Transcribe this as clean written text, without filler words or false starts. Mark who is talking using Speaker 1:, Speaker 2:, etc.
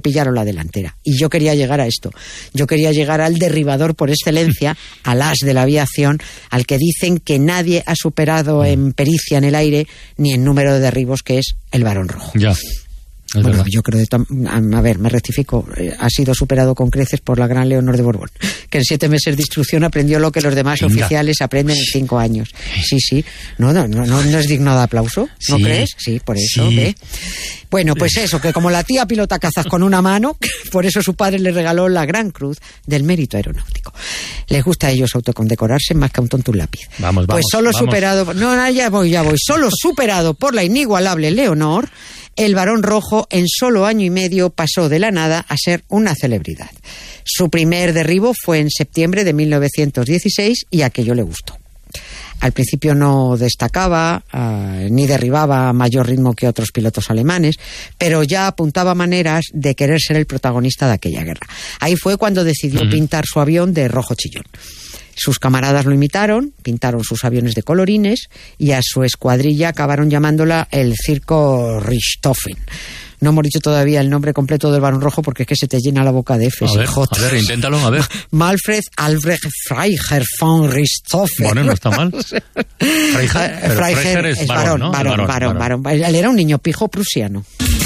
Speaker 1: pillaron la delantera. Y yo quería llegar a esto. Yo quería llegar al derribador por excelencia, al as de la aviación, al que dicen que nadie ha superado en pericia en el aire ni en número de derribos, que es el Barón Rojo.
Speaker 2: Ya.
Speaker 1: Bueno,
Speaker 2: verdad.
Speaker 1: yo creo a ver, me rectifico, ha sido superado con creces por la gran Leonor de Borbón, que en 7 meses de instrucción aprendió lo que los demás oficiales aprenden en 5 años. Sí, no es digno de aplauso, ¿no crees? Sí, por eso,
Speaker 2: sí.
Speaker 1: ¿ve? Bueno, pues eso, que como la tía pilota cazas con una mano, por eso su padre le regaló la Gran Cruz del Mérito Aeronáutico. Les gusta a ellos autocondecorarse más que a un tonto un lápiz.
Speaker 2: Vamos.
Speaker 1: Pues solo superado, ya voy, solo superado por la inigualable Leonor, el Barón Rojo en solo año y medio pasó de la nada a ser una celebridad. Su primer derribo fue en septiembre de 1916 y aquello le gustó. Al principio no destacaba ni derribaba a mayor ritmo que otros pilotos alemanes, pero ya apuntaba maneras de querer ser el protagonista de aquella guerra. Ahí fue cuando decidió pintar su avión de rojo chillón. Sus camaradas lo imitaron, pintaron sus aviones de colorines y a su escuadrilla acabaron llamándola el Circo Richthofen. No hemos dicho todavía el nombre completo del Barón Rojo porque es que se te llena la boca de Fs y J.
Speaker 2: A ver, inténtalo, a ver.
Speaker 1: Manfred Albrecht Freiherr von Richthofen.
Speaker 2: Bueno, no está mal. Freiherr es varón, ¿no?
Speaker 1: Varón. Él era un niño pijo prusiano.